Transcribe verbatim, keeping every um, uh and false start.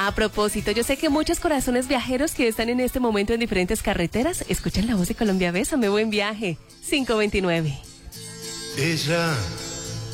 A propósito, yo sé que muchos corazones viajeros que están en este momento en diferentes carreteras escuchan la voz de Colombia Bésame, buen viaje. cinco veintinueve. Ella